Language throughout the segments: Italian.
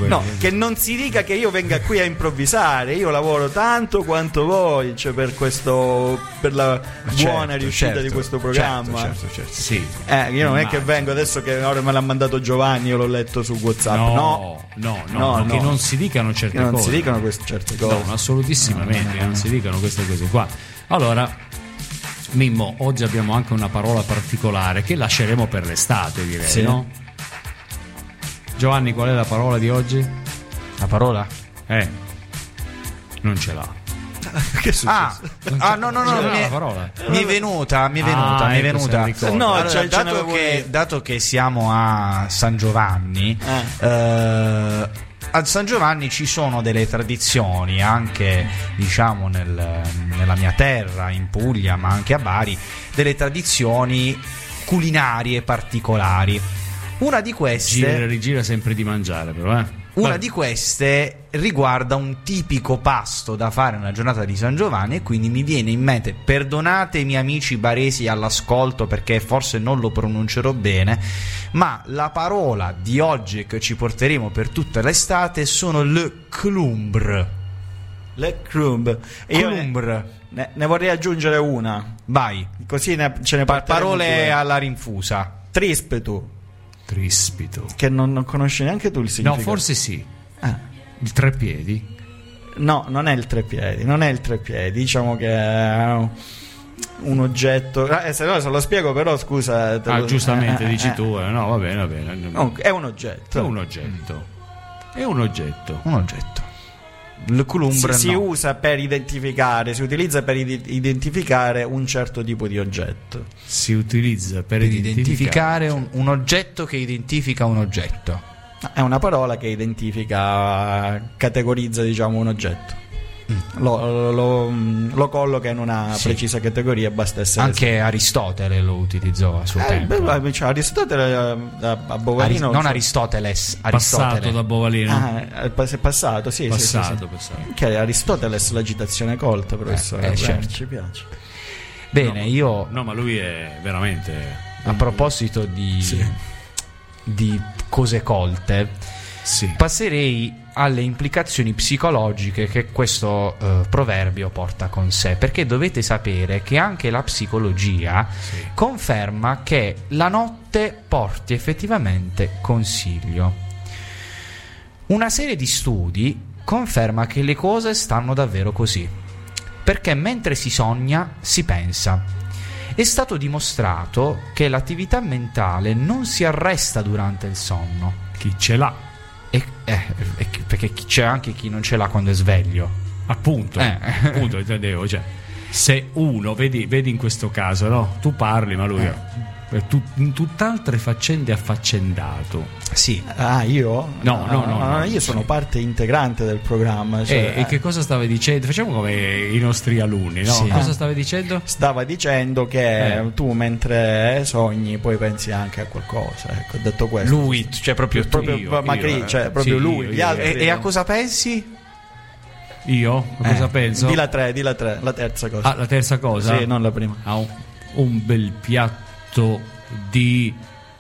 No, che non si dica che io venga qui a improvvisare. Io lavoro tanto quanto voi, cioè per la buona riuscita di questo programma. Certo. Sì. Io non è che vengo adesso che ora me l'ha mandato Giovanni, io l'ho letto su WhatsApp. No, che non si dicano certe cose. Non si dicano certe cose. No, assolutissimamente, non si dicano queste cose qua. Allora, Mimmo, oggi abbiamo anche una parola particolare che lasceremo per l'estate, direi, sì. No? Giovanni, qual è la parola di oggi? La parola? Non ce l'ha. Che è successo? No, la parola. Mi è venuta. No, allora, dato che siamo a San Giovanni, a San Giovanni ci sono delle tradizioni anche, diciamo, nella mia terra, in Puglia, ma anche a Bari, delle tradizioni culinarie particolari. Una di queste rigira sempre di mangiare, però, Una di queste riguarda un tipico pasto da fare una giornata di San Giovanni, e quindi mi viene in mente, perdonate i miei amici baresi all'ascolto perché forse non lo pronuncerò bene, ma la parola di oggi che ci porteremo per tutta l'estate sono le clumbre. Le clumbre. Ne vorrei aggiungere una. Vai. Così ce ne parole alla rinfusa. Trispito. Che non conosci neanche tu il significato. No, forse sì. Il treppiedi? No, non è il treppiedi. Diciamo che è un oggetto. Se lo spiego, però scusa. Giustamente dici tu. No, va bene. È un oggetto. È un oggetto. Le columbre si usa per identificare, si utilizza per identificare un certo tipo di oggetto. Si utilizza per identificare un oggetto che identifica un oggetto. È una parola che identifica, categorizza, diciamo, un oggetto. Lo colloca in una precisa categoria, basta essere anche Aristotele lo utilizzò a suo tempo. Aristotele a Bovalino, non Aristoteles, passato da Bovalino. È passato, sì. Che Aristoteles, l'agitazione colta, professore. Certo. Ci piace. Bene, No, ma lui è veramente. A proposito di cose colte, passerei alle implicazioni psicologiche che questo proverbio porta con sé, perché dovete sapere che anche la psicologia conferma che la notte porti effettivamente consiglio. Una serie di studi conferma che le cose stanno davvero così, perché mentre si sogna si pensa. È stato dimostrato che l'attività mentale non si arresta durante il sonno. Chi ce l'ha? Perché c'è anche chi non ce l'ha quando è sveglio. Appunto intendevo, cioè, se uno vedi in questo caso, no? Tu parli, ma lui in tutt'altre faccende affaccendato. Sì. Io? No, io sono parte integrante del programma. E che cosa stavi dicendo? Facciamo come i nostri alunni, no? Cosa stavi dicendo? Stava dicendo che tu mentre sogni poi pensi anche a qualcosa. Ecco, detto questo. Lui, cioè proprio lui. Gli altri, e a cosa pensi? Io? A cosa penso? Di la terza cosa. La terza cosa? Sì, non la prima. Un bel piatto di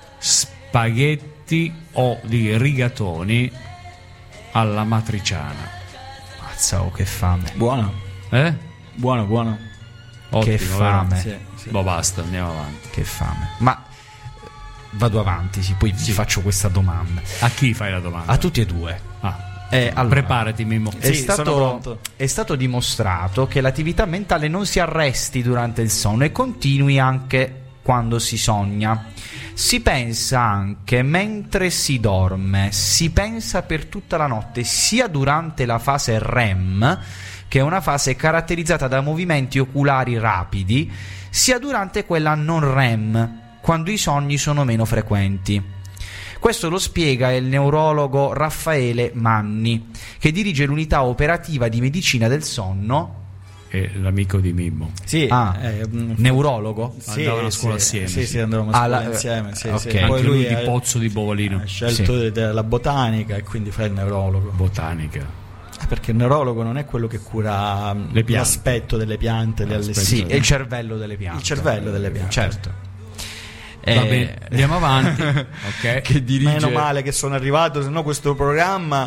spaghetti o di rigatoni alla matriciana. Mazza, che fame. Buono. Buono. Ottimo, che fame. Sì. Basta, andiamo avanti. Che fame. Ma vado avanti, poi vi faccio questa domanda. A chi fai la domanda? A tutti e due. Allora, preparati, Mimmo. È stato dimostrato che l'attività mentale non si arresti durante il sonno e continui anche quando si sogna. Si pensa anche mentre si dorme, si pensa per tutta la notte, sia durante la fase REM, che è una fase caratterizzata da movimenti oculari rapidi, sia durante quella non REM, quando i sogni sono meno frequenti. Questo lo spiega il neurologo Raffaele Manni, che dirige l'unità operativa di medicina del sonno. È l'amico di Mimmo. Neurologo? Andavano a scuola assieme. Sì, andavamo a scuola insieme. Okay. Poi lui di Pozzo di Bovalino. Ha scelto della botanica e quindi fa il neurologo. Botanica. Perché il neurologo non è quello che cura l'aspetto delle piante, è il cervello delle piante. Il cervello delle piante. Certo. Va bene, andiamo avanti. Okay. Che dirige... Meno male che sono arrivato, sennò questo programma